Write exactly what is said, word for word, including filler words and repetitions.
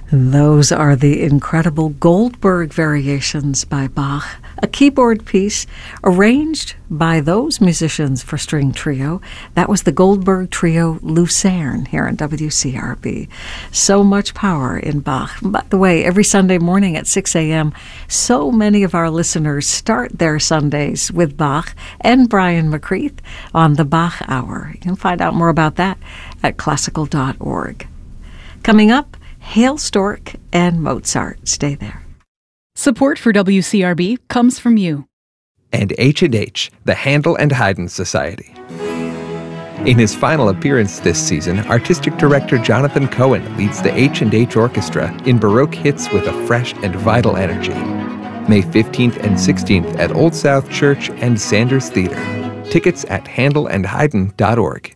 Those are the incredible Goldberg Variations by Bach, a keyboard piece arranged by those musicians for string trio. That was the Goldberg Trio Lucerne here on W C R B. So much power in Bach. By the way, every Sunday morning at six a.m., so many of our listeners start their Sundays with Bach and Brian McCreath on the Bach Hour. You can find out more about that at classical dot org. Coming up, Hale Stork and Mozart. Stay there. Support for W C R B comes from you. And H and H, the Handel and Haydn Society. In his final appearance this season, artistic director Jonathan Cohen leads the H and H Orchestra in Baroque hits with a fresh and vital energy. May fifteenth and sixteenth at Old South Church and Sanders Theater. Tickets at handel and haydn dot org.